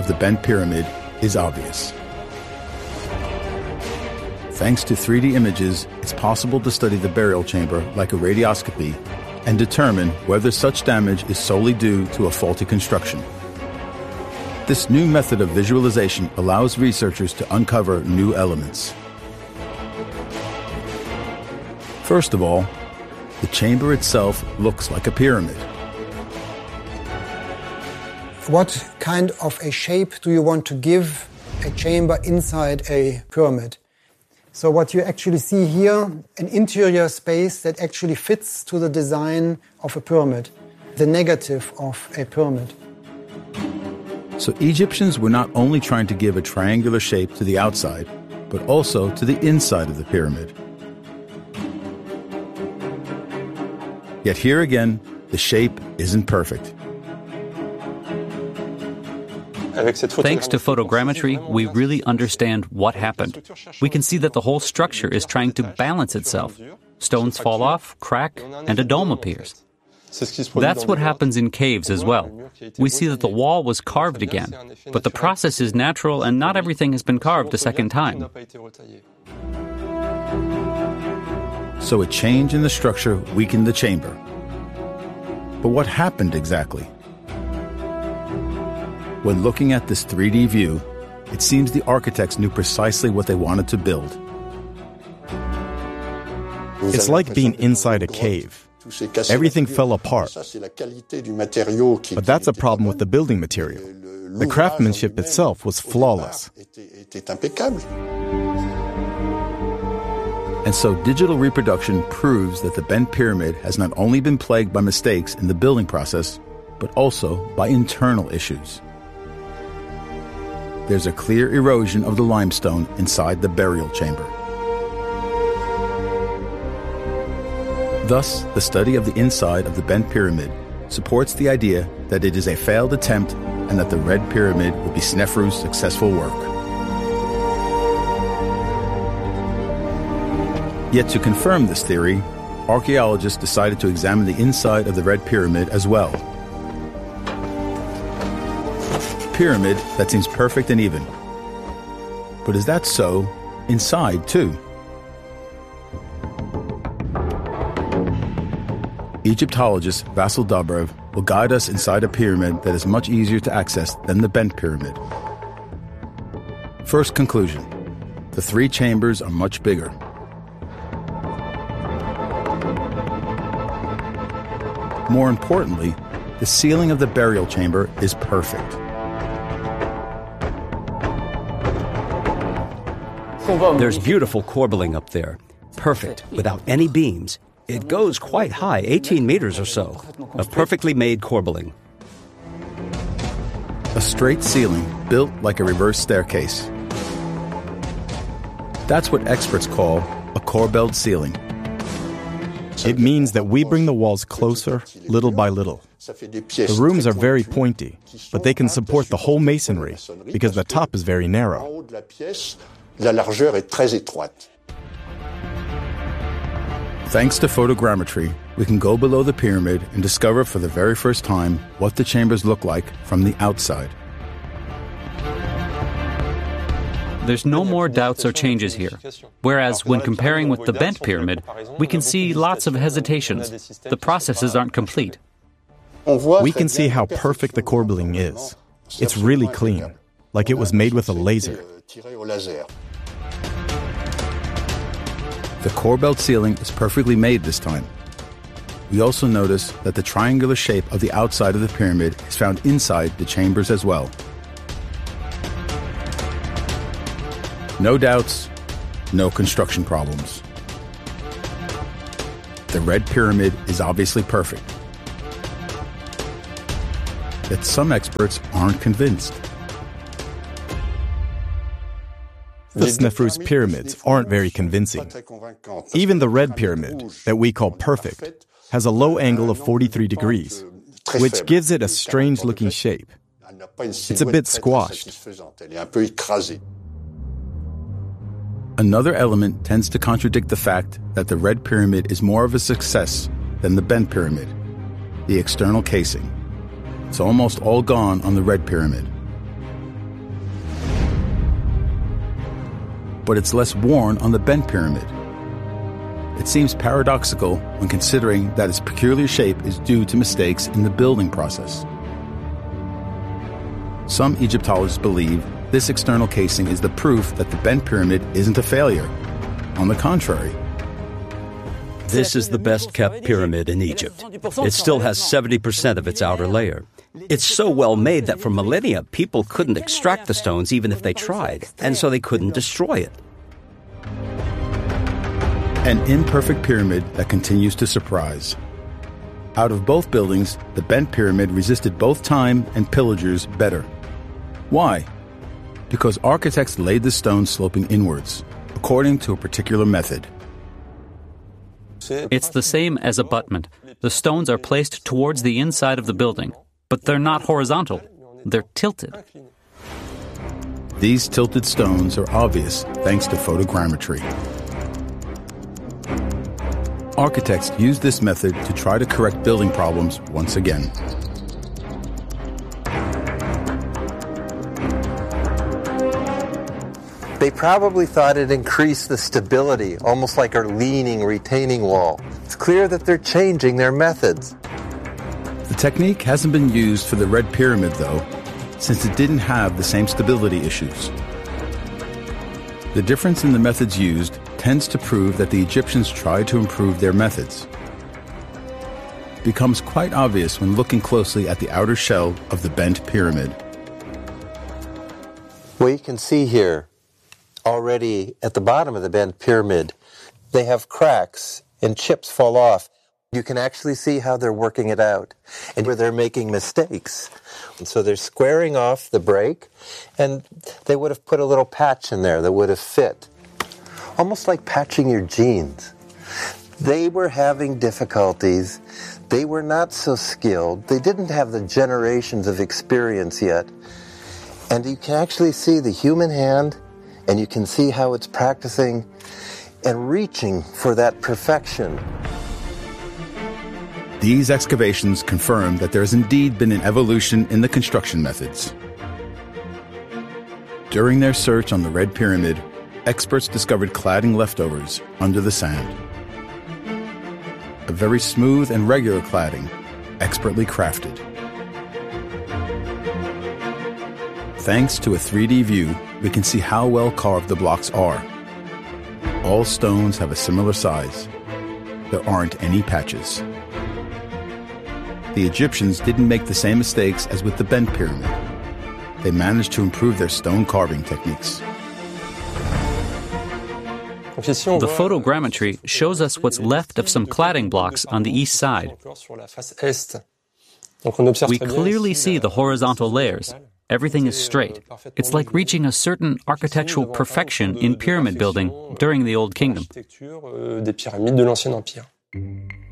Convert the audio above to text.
of the bent pyramid is obvious. Thanks to 3D images, it's possible to study the burial chamber like a radioscopy and determine whether such damage is solely due to a faulty construction. This new method of visualization allows researchers to uncover new elements. First of all, the chamber itself looks like a pyramid. What kind of a shape do you want to give a chamber inside a pyramid? So what you actually see here, an interior space that actually fits to the design of a pyramid, the negative of a pyramid. So Egyptians were not only trying to give a triangular shape to the outside, but also to the inside of the pyramid. Yet here again, the shape isn't perfect. Thanks to photogrammetry, we really understand what happened. We can see that the whole structure is trying to balance itself. Stones fall off, crack, and a dome appears. That's what happens in caves as well. We see that the wall was carved again, but the process is natural and not everything has been carved a second time. So a change in the structure weakened the chamber. But what happened exactly? When looking at this 3D view, it seems the architects knew precisely what they wanted to build. It's like being inside a cave. Everything fell apart. But that's a problem with the building material. The craftsmanship itself was flawless. And so digital reproduction proves that the bent pyramid has not only been plagued by mistakes in the building process, but also by internal issues. There's a clear erosion of the limestone inside the burial chamber. Thus, the study of the inside of the bent pyramid supports the idea that it is a failed attempt and that the Red Pyramid will be Snefru's successful work. Yet to confirm this theory, archaeologists decided to examine the inside of the Red Pyramid as well. Pyramid that seems perfect and even. But is that so inside too? Egyptologist Vasil Dobrev will guide us inside a pyramid that is much easier to access than the bent pyramid. First conclusion: the three chambers are much bigger. More importantly, the ceiling of the burial chamber is perfect. There's beautiful corbelling up there. Perfect, without any beams. It goes quite high, 18 meters or so, of perfectly made corbelling. A straight ceiling built like a reverse staircase. That's what experts call a corbelled ceiling. It means that we bring the walls closer, little by little. The rooms are very pointy, but they can support the whole masonry because the top is very narrow. Thanks to photogrammetry, we can go below the pyramid and discover for the very first time what the chambers look like from the outside. There's no more doubts or changes here. Whereas when comparing with the bent pyramid, we can see lots of hesitations. The processes aren't complete. We can see how perfect the corbelling is. It's really clean, like it was made with a laser. The corbelled ceiling is perfectly made this time. We also notice that the triangular shape of the outside of the pyramid is found inside the chambers as well. No doubts, no construction problems. The Red Pyramid is obviously perfect. Yet some experts aren't convinced. The Snefru's pyramids aren't very convincing. Even the Red Pyramid, that we call perfect, has a low angle of 43 degrees, which gives it a strange-looking shape. It's a bit squashed. Another element tends to contradict the fact that the Red Pyramid is more of a success than the bent pyramid, the external casing. It's almost all gone on the Red Pyramid. but it's less worn on the bent pyramid. It seems paradoxical when considering that its peculiar shape is due to mistakes in the building process. Some Egyptologists believe this external casing is the proof that the bent pyramid isn't a failure. On the contrary, this is the best-kept pyramid in Egypt. It still has 70% of its outer layer. It's so well made that for millennia, people couldn't extract the stones even if they tried, and so they couldn't destroy it. An imperfect pyramid that continues to surprise. Out of both buildings, the bent pyramid resisted both time and pillagers better. Why? Because architects laid the stones sloping inwards, according to a particular method. It's the same as abutment. The stones are placed towards the inside of the building, but they're not horizontal. They're tilted. These tilted stones are obvious thanks to photogrammetry. Architects use this method to try to correct building problems once again. They probably thought it increased the stability, almost like our leaning retaining wall. It's clear that they're changing their methods. The technique hasn't been used for the Red Pyramid, though, since it didn't have the same stability issues. The difference in the methods used tends to prove that the Egyptians tried to improve their methods. It becomes quite obvious when looking closely at the outer shell of the bent pyramid. Well, you can see here, already at the bottom of the bent pyramid, they have cracks and chips fall off. You can actually see how they're working it out and where they're making mistakes. And so they're squaring off the break, and they would have put a little patch in there that would have fit. Almost like patching your jeans. They were having difficulties. They were not so skilled. They didn't have the generations of experience yet. And you can actually see the human hand, and you can see how it's practicing and reaching for that perfection. These excavations confirm that there has indeed been an evolution in the construction methods. During their search on the Red Pyramid, experts discovered cladding leftovers under the sand. A very smooth and regular cladding, expertly crafted. Thanks to a 3D view, we can see how well carved the blocks are. All stones have a similar size. There aren't any patches. The Egyptians didn't make the same mistakes as with the bent pyramid. They managed to improve their stone carving techniques. The photogrammetry shows us what's left of some cladding blocks on the east side. We clearly see the horizontal layers. Everything is straight. It's like reaching a certain architectural perfection in pyramid building during the Old Kingdom.